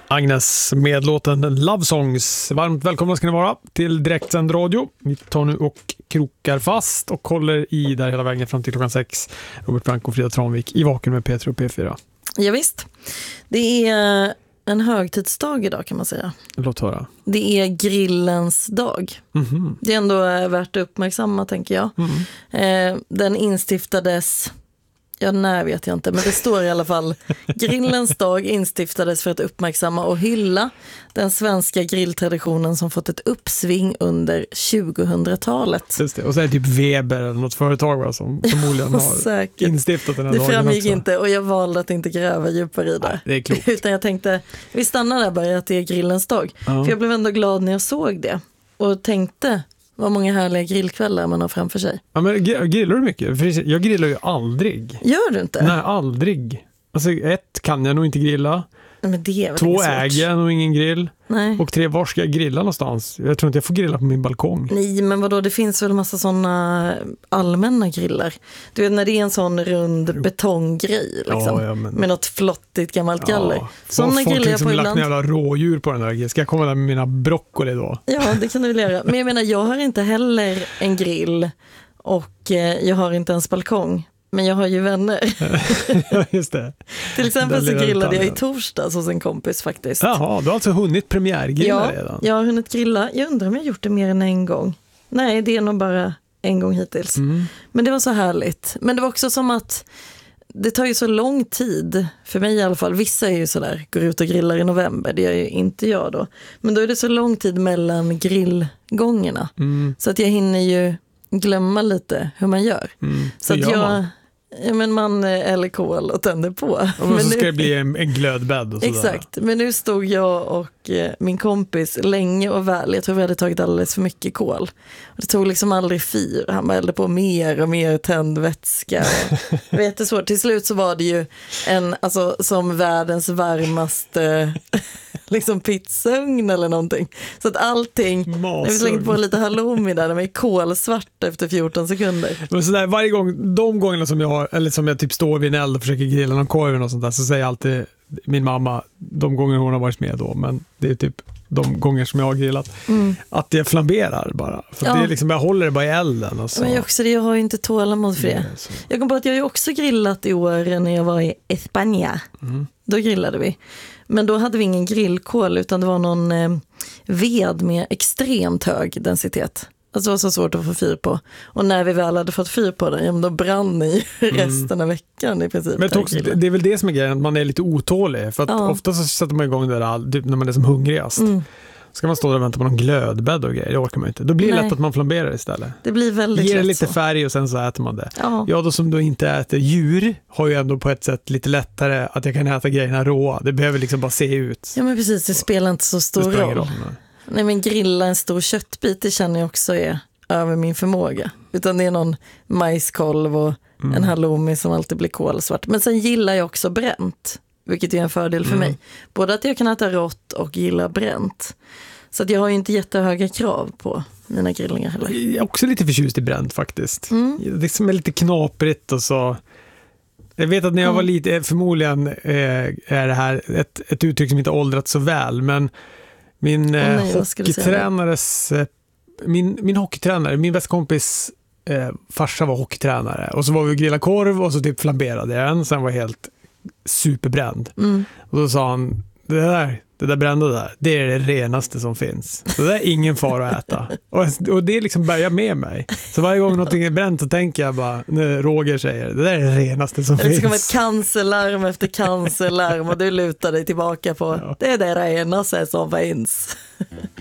Agnes med låten Love Songs. Varmt välkomna ska ni vara till direktsänd radio. Vi tar nu och krokar fast och håller i där hela vägen fram till klockan 6. Robert Frank och Frida Tranvik i Vaken med P3 och P4. Ja, visst. Det är en högtidsdag idag kan man säga. Låt höra. Det är grillens dag. Mm-hmm. Det är ändå värt att uppmärksamma, tänker jag. Mm-hmm. Den instiftades... Ja, nej vet jag inte, men det står i alla fall grillens dag instiftades för att uppmärksamma och hylla den svenska grilltraditionen som fått ett uppsving under 2000-talet. Just det, och så är det typ Weber eller något företag som förmodligen har instiftat den här dagen. Det framgick också. Inte och jag valde att inte gräva djupare i det. Nej, det är klokt. Utan jag tänkte, vi stannar där bara att det är grillens dag. Ja. För jag blev ändå glad när jag såg det och tänkte... Vad många härliga grillkvällar man har framför sig. Ja, men grillar du mycket? För jag grillar ju aldrig. Gör du inte? Nej, aldrig. Alltså 1 kan jag nog inte grilla. Men det är 2 äger jag nog ingen grill. Nej. Och 3, var ska jag grilla någonstans? Jag tror inte jag får grilla på min balkong. Nej, men vadå? Det finns väl en massa sådana allmänna grillar. Du vet när det är en sån rund betonggrej liksom, ja, med något flottigt gammalt galler. Sådana grillar jag på ibland. Lagt jävla rådjur på den där grejen. Ska jag komma där med mina broccoli då? Ja, det kan du väl göra. Men jag menar, jag har inte heller en grill och jag har inte ens balkong. Men jag har ju vänner. Just det. Till exempel så grillade jag i torsdags hos en kompis faktiskt. Jaha, du har alltså hunnit premiärgrilla redan? Jag har hunnit grilla. Jag undrar om jag gjort det mer än en gång. Nej, det är nog bara en gång hittills. Mm. Men det var så härligt. Men det var också som att det tar ju så lång tid, för mig i alla fall. Vissa är ju sådär, går ut och grillar i november. Det gör ju inte jag då. Men då är det så lång tid mellan grillgångerna. Mm. Så att jag hinner ju glömma lite hur man gör. Mm. Så att man eller kol och tänder på. Och men så ska det bli en glödbädd och sådär. Exakt, men nu stod jag och min kompis länge och väl. Jag tror vi hade tagit alldeles för mycket kol. Och det tog liksom aldrig fyr. Han eldade på mer och mer tändvätska. Det var jättesvårt. Till slut så var det ju som världens varmaste liksom pizzaugn eller någonting. Så att allting, när vi slängde på lite halloumi där, de är kolsvart efter 14 sekunder. Men så där, varje gång, de gångerna som jag har, eller som jag typ står vid en eld och försöker grilla någon korv och sånt där, så säger jag alltid min mamma, de gånger hon har varit med då, men det är typ de gånger som jag har grillat, att jag flamberar bara. För det är liksom, jag håller det bara i elden. Och så. Men jag har ju inte tålamod för det. Jag kom på att jag har ju också grillat i år när jag var i España. Mm. Då grillade vi. Men då hade vi ingen grillkol utan det var någon ved med extremt hög densitet. Alltså det var så svårt att få fyr på. Och när vi väl hade fått fyr på den, då brann i resten av veckan i princip. Men det är väl det som är grejen, man är lite otålig. För att ofta så sätter man igång det där när man är som hungrigast. Ska man stå där och vänta på någon glödbädd och grejer, det orkar man inte. Då blir det lätt att man flamberar istället. Det blir väldigt lätt. Ger det lite färg och sen så äter man det. Jag då som då inte äter djur har ju ändå på ett sätt lite lättare att jag kan äta grejerna råa. Det behöver liksom bara se ut. Ja men precis, det spelar inte så stor roll. Nej, men grilla en stor köttbit, det känner jag också är över min förmåga. Utan det är någon majskolv och en halloumi som alltid blir kolsvart. Men sen gillar jag också bränt, vilket är en fördel för mig. Både att jag kan äta rått och gilla bränt. Så att jag har ju inte jättehöga krav på mina grillningar heller. Jag är också lite förtjust i bränt faktiskt. Det som är lite knaprigt och så. Jag vet att när jag var lite, förmodligen är det här ett uttryck som inte åldrats så väl, men min hockeytränares min hockeytränare, min bästa kompis farsa var hockeytränare och så var vi och grillade korv och så typ flamberade jag den, sen var jag helt superbränd. Och då sa han, det där brända där, det är det renaste som finns. Så det är ingen fara att äta. Och det liksom börjar med mig. Så varje gång någonting är bränt så tänker jag bara, när Roger säger, det där är det renaste som finns. Det är som ett cancerlarm efter cancerlarm och du lutar dig tillbaka på, det är det renaste som finns.